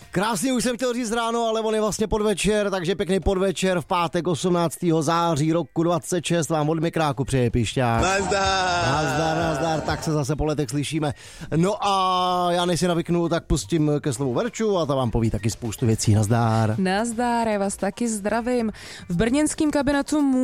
Krásně už jsem chtěl říct ráno, ale on je vlastně podvečer, takže pěkný podvečer v pátek 18. září roku 26 vám od mikráku přeje Pišťák. Nazdar, tak se zase po letech slyšíme. No a já než si navyknu, tak pustím ke slovu Verču a ta vám poví taky spoustu věcí. Nazdar, já vás taky zdravím. V brněnském kabinetu